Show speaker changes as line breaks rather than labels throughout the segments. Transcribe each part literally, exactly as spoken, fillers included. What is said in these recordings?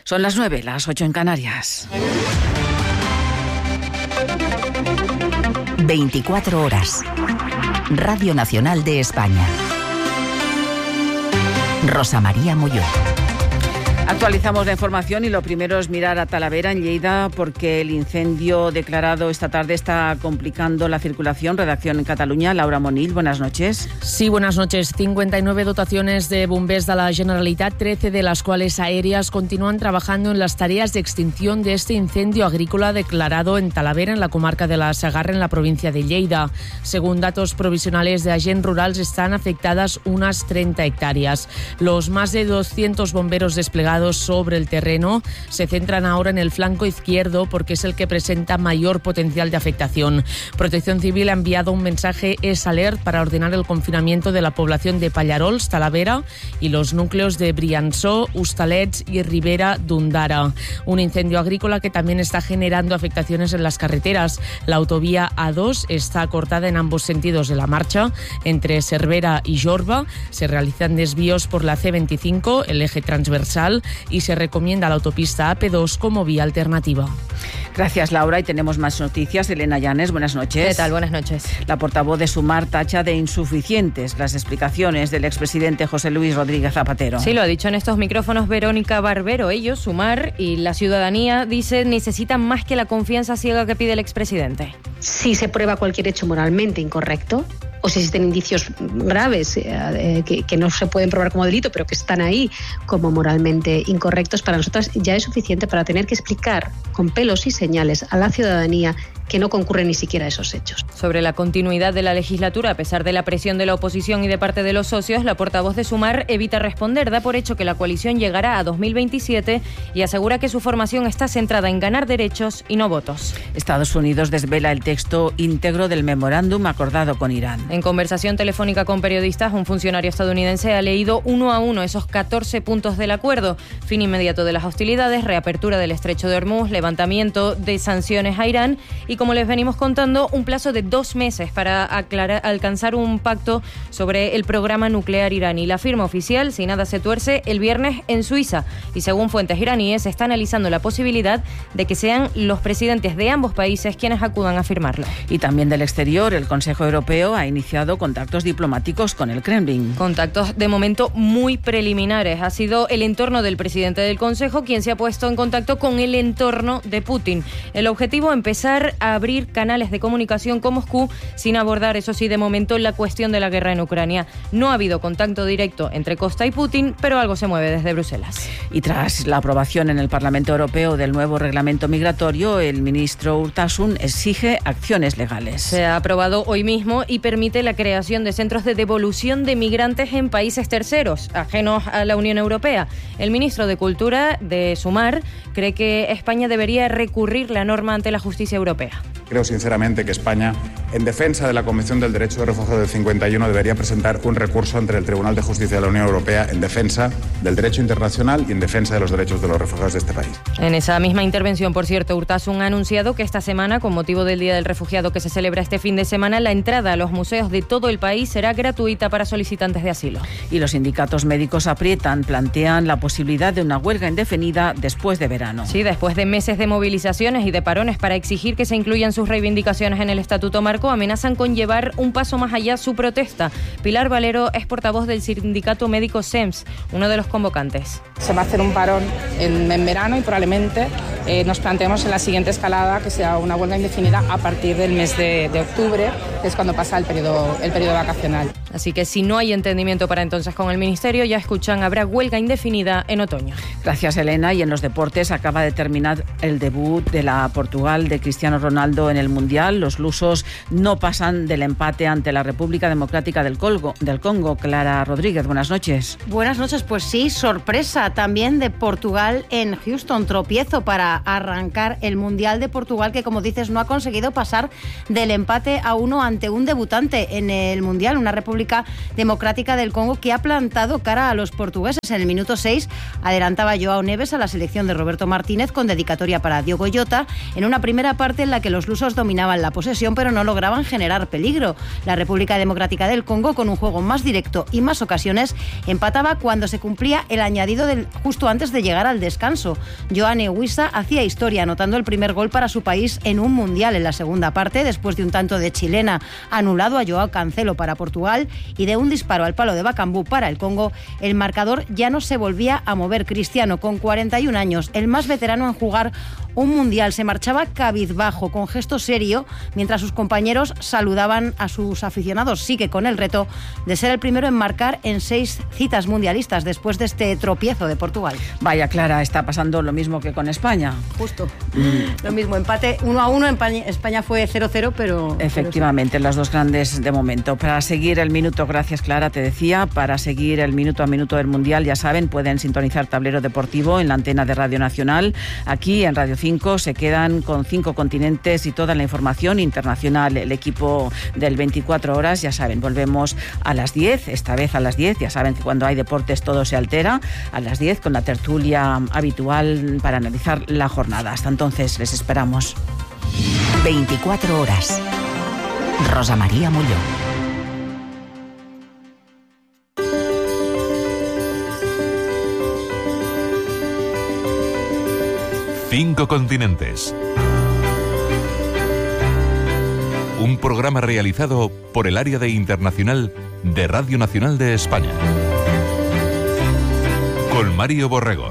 Son las nueve, las ocho en Canarias.
veinticuatro horas. Radio Nacional de España. Rosa María Molló.
Actualizamos la información y lo primero es mirar a Talavera, en Lleida, porque el incendio declarado esta tarde está complicando la circulación. Redacción en Cataluña, Laura Monill, buenas noches.
Sí, buenas noches. cincuenta y nueve dotaciones de bombers de la Generalitat, trece de las cuales aéreas, continúan trabajando en las tareas de extinción de este incendio agrícola declarado en Talavera, en la comarca de la Segarra, en la provincia de Lleida. Según datos provisionales de Agents Rurals, están afectadas unas treinta hectáreas. Los más de doscientos bomberos desplegados sobre el terreno se centran ahora en el flanco izquierdo porque es el que presenta mayor potencial de afectación. Protección Civil ha enviado un mensaje S Alert para ordenar el confinamiento de la población de Pallarols, Talavera y los núcleos de Briansó, Hostalets y Ribera d'Ondara. Un incendio agrícola que también está generando afectaciones en las carreteras. La autovía A dos está cortada en ambos sentidos de la marcha. Entre Cervera y Jorba se realizan desvíos por la C veinticinco, el eje transversal, y se recomienda la autopista A P dos como vía alternativa.
Gracias, Laura. Y tenemos más noticias. Elena Llanes, buenas noches.
¿Qué tal? Buenas noches.
La portavoz de Sumar tacha de insuficientes las explicaciones del expresidente José Luis Rodríguez Zapatero.
Sí, lo ha dicho en estos micrófonos Verónica Barbero. Ellos, Sumar y la ciudadanía, dicen, necesitan más que la confianza ciega que pide el expresidente.
Si se prueba cualquier hecho moralmente incorrecto, o si existen indicios graves eh, que, que no se pueden probar como delito, pero que están ahí como moralmente incorrectos, para nosotras ya es suficiente para tener que explicar con pelos y señales a la ciudadanía que no concurren ni siquiera a esos hechos.
Sobre la continuidad de la legislatura, a pesar de la presión de la oposición y de parte de los socios, la portavoz de Sumar evita responder. Da por hecho que la coalición llegará a dos mil veintisiete y asegura que su formación está centrada en ganar derechos y no votos.
Estados Unidos desvela el texto íntegro del memorándum acordado con Irán.
En conversación telefónica con periodistas, un funcionario estadounidense ha leído uno a uno esos catorce puntos del acuerdo. Fin inmediato de las hostilidades, reapertura del estrecho de Hormuz, levantamiento de sanciones a Irán y, como les venimos contando, un plazo de dos meses para aclarar, alcanzar un pacto sobre el programa nuclear iraní. La firma oficial, si nada se tuerce, el viernes en Suiza. Y según fuentes iraníes, se está analizando la posibilidad de que sean los presidentes de ambos países quienes acudan a firmarlo.
Y también del exterior, el Consejo Europeo ha iniciado contactos diplomáticos con el Kremlin.
Contactos de momento muy preliminares. Ha sido el entorno del presidente del Consejo quien se ha puesto en contacto con el entorno de Putin. El objetivo, empezar a abrir canales de comunicación con Moscú sin abordar, eso sí, de momento, la cuestión de la guerra en Ucrania. No ha habido contacto directo entre Costa y Putin, pero algo se mueve desde Bruselas.
Y tras la aprobación en el Parlamento Europeo del nuevo reglamento migratorio, el ministro Urtasun exige acciones legales.
Se ha aprobado hoy mismo y permite la creación de centros de devolución de migrantes en países terceros, ajenos a la Unión Europea. El ministro de Cultura, de Sumar, cree que España debería recurrir la norma ante la justicia europea.
Creo sinceramente que España, en defensa de la Convención del Derecho de Refugio del cincuenta y uno, debería presentar un recurso ante el Tribunal de Justicia de la Unión Europea en defensa del derecho internacional y en defensa de los derechos de los refugiados de este país.
En esa misma intervención, por cierto, Urtasun ha anunciado que esta semana, con motivo del Día del Refugiado que se celebra este fin de semana, la entrada a los museos de todo el país será gratuita para solicitantes de asilo.
Y los sindicatos médicos aprietan, plantean la posibilidad de una huelga indefinida después de verano.
Sí, después de meses de movilizaciones y de parones para exigir que se incluyan sus reivindicaciones en el Estatuto Marco, amenazan con llevar un paso más allá su protesta. Pilar Valero es portavoz del sindicato médico S E M S, uno de los convocantes.
Se va a hacer un parón en, en verano y probablemente eh, nos planteemos en la siguiente escalada que sea una huelga indefinida a partir del mes de, de octubre, que es cuando pasa el periodo, el periodo vacacional.
Así que si no hay entendimiento para entonces con el Ministerio, ya escuchan, habrá huelga indefinida en otoño.
Gracias, Elena. Y en los deportes acaba de terminar el debut de la Portugal de Cristiano Ronaldo en el Mundial. Los lusos no pasan del empate ante la República Democrática del Congo. Del Congo. Clara Rodríguez, buenas noches.
Buenas noches, pues sí, sorpresa también de Portugal en Houston. Tropiezo para arrancar el Mundial de Portugal, que, como dices, no ha conseguido pasar del empate a uno ante un debutante en el Mundial, una República República Democrática del Congo, que ha plantado cara a los portugueses. En el minuto seis adelantaba Joao Neves a la selección de Roberto Martínez con dedicatoria para Diogo Jota, en una primera parte en la que los lusos dominaban la posesión pero no lograban generar peligro. La República Democrática del Congo, con un juego más directo y más ocasiones, empataba cuando se cumplía el añadido del, justo antes de llegar al descanso. Yoane Wissa hacía historia anotando el primer gol para su país en un mundial en la segunda parte, después de un tanto de chilena anulado a Joao Cancelo para Portugal y de un disparo al palo de Bakambu para el Congo. El marcador ya no se volvía a mover. Cristiano, con cuarenta y un años, el más veterano en jugar un mundial, se marchaba cabizbajo, con gesto serio, mientras sus compañeros saludaban a sus aficionados. Sigue con el reto de ser el primero en marcar en seis citas mundialistas después de este tropiezo de Portugal.
Vaya, Clara, está pasando lo mismo que con España.
Justo. Mm. Lo mismo, empate uno a uno, España fue cero cero, pero...
Efectivamente, pero sí. Las dos grandes de momento. Para seguir el minuto, gracias Clara, te decía, para seguir el minuto a minuto del Mundial, ya saben, pueden sintonizar Tablero Deportivo en la antena de Radio Nacional. Aquí en Radio cinco se quedan con cinco continentes y toda la información internacional. El equipo del veinticuatro horas, ya saben, volvemos a las diez, esta vez a las diez, ya saben que cuando hay deportes todo se altera, a las diez con la tertulia habitual para analizar la jornada. Hasta entonces les esperamos.
veinticuatro horas. Rosa María Molló.
Cinco continentes. Un programa realizado por el área de internacional de Radio Nacional de España. Con Mario Borrego.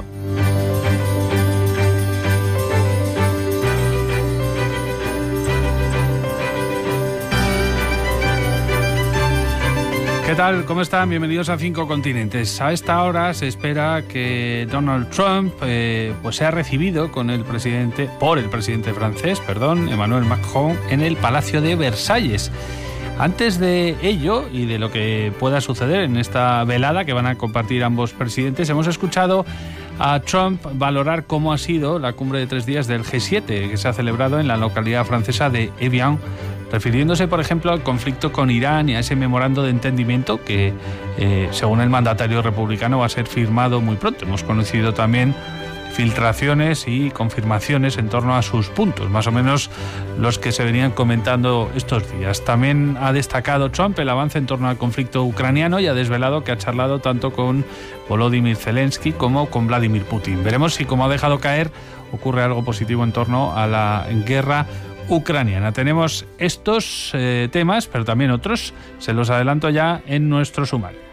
¿Qué tal? ¿Cómo están? Bienvenidos a Cinco Continentes. A esta hora se espera que Donald Trump eh, pues sea recibido con el presidente, por el presidente francés, perdón, Emmanuel Macron, en el Palacio de Versalles. Antes de ello y de lo que pueda suceder en esta velada que van a compartir ambos presidentes, hemos escuchado a Trump valorar cómo ha sido la cumbre de tres días del G siete que se ha celebrado en la localidad francesa de Evian, refiriéndose, por ejemplo, al conflicto con Irán y a ese memorando de entendimiento que, eh, según el mandatario republicano, va a ser firmado muy pronto. Hemos conocido también filtraciones y confirmaciones en torno a sus puntos, más o menos los que se venían comentando estos días. También ha destacado Trump el avance en torno al conflicto ucraniano y ha desvelado que ha charlado tanto con Volodymyr Zelensky como con Vladimir Putin. Veremos si, como ha dejado caer, ocurre algo positivo en torno a la guerra ucraniana. Tenemos estos eh, temas, pero también otros, se los adelanto ya en nuestro sumario.